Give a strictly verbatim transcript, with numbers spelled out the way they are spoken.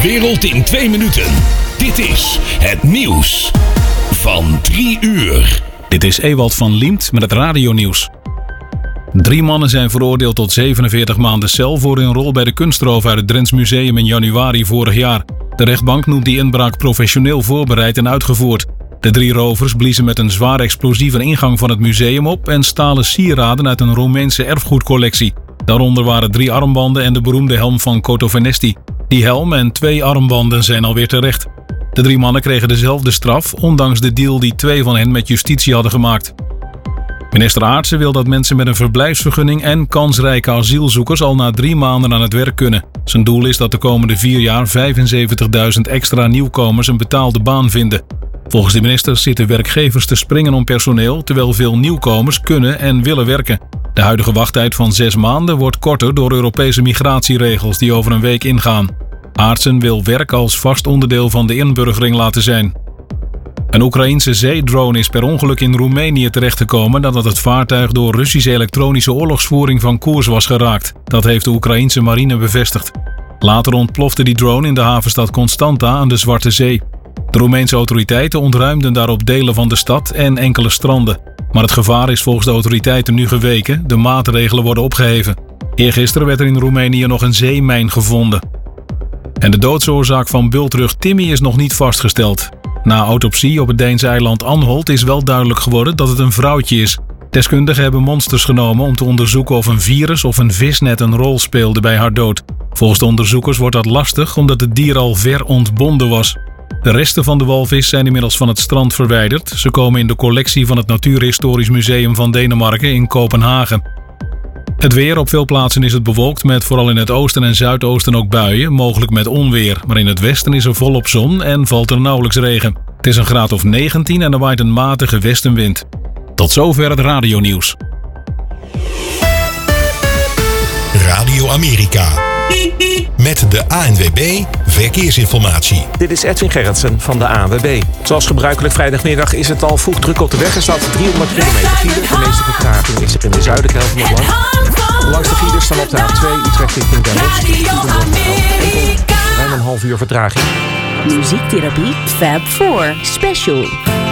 wereld in twee minuten. Dit is het nieuws van drie uur. Dit is Ewald van Liemt met het radionieuws. Drie mannen zijn veroordeeld tot zevenenveertig maanden cel voor hun rol bij de kunstroof uit het Drents Museum in januari vorig jaar. De rechtbank noemt die inbraak professioneel voorbereid en uitgevoerd. De drie rovers bliezen met een zwaar explosief een ingang van het museum op en stalen sieraden uit een Roemeense erfgoedcollectie. Daaronder waren drie armbanden en de beroemde helm van Cotovenesti. Die helm en twee armbanden zijn alweer terecht. De drie mannen kregen dezelfde straf, ondanks de deal die twee van hen met justitie hadden gemaakt. Minister Aartsen wil dat mensen met een verblijfsvergunning en kansrijke asielzoekers al na drie maanden aan het werk kunnen. Zijn doel is dat de komende vier jaar vijfenzeventigduizend extra nieuwkomers een betaalde baan vinden. Volgens de minister zitten werkgevers te springen om personeel, terwijl veel nieuwkomers kunnen en willen werken. De huidige wachttijd van zes maanden wordt korter door Europese migratieregels die over een week ingaan. Aartsen wil werk als vast onderdeel van de inburgering laten zijn. Een Oekraïense zeedrone is per ongeluk in Roemenië terechtgekomen nadat het vaartuig door Russische elektronische oorlogsvoering van koers was geraakt. Dat heeft de Oekraïense marine bevestigd. Later ontplofte die drone in de havenstad Constanta aan de Zwarte Zee. De Roemeense autoriteiten ontruimden daarop delen van de stad en enkele stranden. Maar het gevaar is volgens de autoriteiten nu geweken. De maatregelen worden opgeheven. Eergisteren werd er in Roemenië nog een zeemijn gevonden. En de doodsoorzaak van bultrug Timmy is nog niet vastgesteld. Na autopsie op het Deense eiland Anholt is wel duidelijk geworden dat het een vrouwtje is. Deskundigen hebben monsters genomen om te onderzoeken of een virus of een visnet een rol speelde bij haar dood. Volgens de onderzoekers wordt dat lastig omdat het dier al ver ontbonden was. De resten van de walvis zijn inmiddels van het strand verwijderd. Ze komen in de collectie van het Natuurhistorisch Museum van Denemarken in Kopenhagen. Het weer: op veel plaatsen is het bewolkt met vooral in het oosten en zuidoosten ook buien, mogelijk met onweer. Maar in het westen is er volop zon en valt er nauwelijks regen. Het is een graad of negentien en er waait een matige westenwind. Tot zover het radionieuws. Radio Amerika. Met de A N W B Verkeersinformatie. Dit is Edwin Gerritsen van de A N W B. Zoals gebruikelijk vrijdagmiddag is het al vroeg druk op de weg. Er staat driehonderd kilometer file. De meeste vertraging is er in de zuidelijke helft van het land. Langs de files staan op de A twee Utrecht richting Den Bosch. Ruim een half uur vertraging. Muziektherapie Fab four Special.